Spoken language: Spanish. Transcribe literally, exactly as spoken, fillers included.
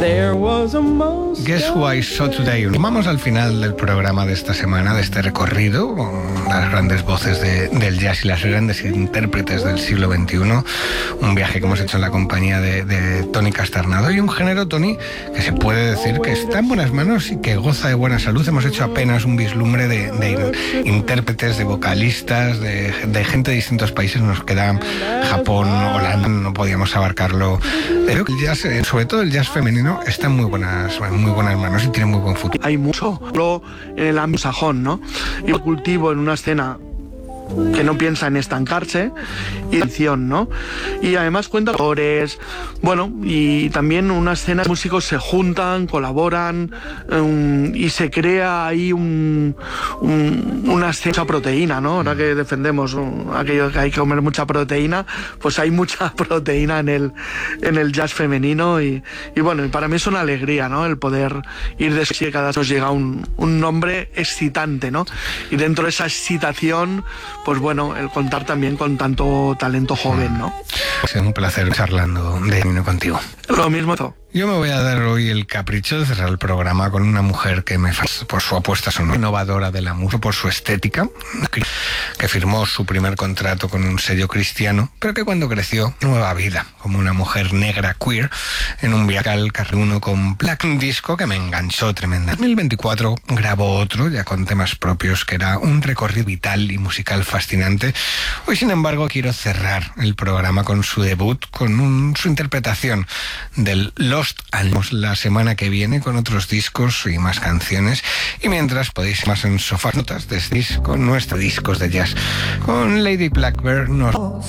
Guess Who I Saw Today. Vamos al final del programa de esta semana, de este recorrido, con las grandes voces de, del jazz y las grandes intérpretes del siglo veintiuno. Un viaje que hemos hecho en la compañía de, de Tony Casternado, y un género, Tony, que se puede decir que está en buenas manos y que goza de buena salud. Hemos hecho apenas un vislumbre de, de intérpretes, de vocalistas, de, de gente de distintos países. Nos queda Japón, Holanda, no podíamos abarcarlo. Pero el jazz, sobre todo el jazz femenino, está en muy buenas, en muy buenas manos y tiene muy buen futuro. Hay mucho en el ámbito sajón, ¿no? Y cultivo en una escena que no piensa en estancarse y acción, ¿no? Y además cuenta colores, bueno, y también una escena de músicos se juntan, colaboran, um, y se crea ahí un, un, una escena, proteína, ¿no? Ahora que defendemos um, aquello que hay que comer mucha proteína, pues hay mucha proteína en el, en el jazz femenino y, y bueno, y para mí es una alegría, ¿no? El poder ir de que cada vez nos llega un, un nombre excitante, ¿no? Y dentro de esa excitación, pues bueno, el contar también con tanto talento joven, ¿no? Es un placer charlando de camino contigo. Lo mismo todo. Yo me voy a dar hoy el capricho de cerrar el programa con una mujer que me fascina por su apuesta sonora, innovadora de la música, por su estética, que firmó su primer contrato con un sello cristiano, pero que cuando creció, nueva vida, como una mujer negra queer, en un viaje al Carruno con Black, un disco que me enganchó tremenda. En dos mil veinticuatro grabó otro, ya con temas propios, que era un recorrido vital y musical fascinante. Hoy, sin embargo, quiero cerrar el programa con su debut, con un, su interpretación del Lost Albums, la semana que viene con otros discos y más canciones, y mientras podéis más en Sofá Notas de este disco, con nuestros discos de jazz. Con Lady Blackbird nos